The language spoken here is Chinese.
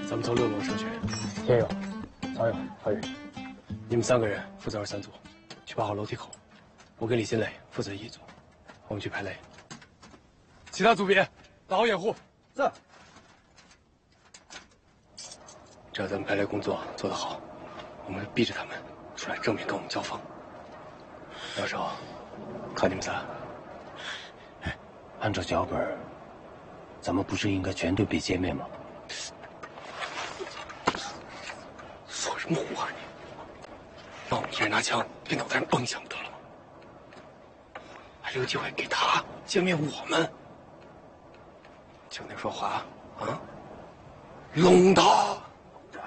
咱们从6楼上去。 天佑、曹勇、何宇， 你们3个人负责2、3组，去8号楼梯口。我跟李新磊负责1组，我们去排雷。其他组别打好掩护。 是。 只要咱们排雷工作做得好，我们逼着他们出来正面跟我们交锋。到时候靠你们仨。 按照脚本，咱们不是应该全队被歼灭吗？ 说什么胡话你？让我们一人拿枪给脑袋上崩一下不得了吗？还留机会给他歼灭我们？听你说话啊，弄他！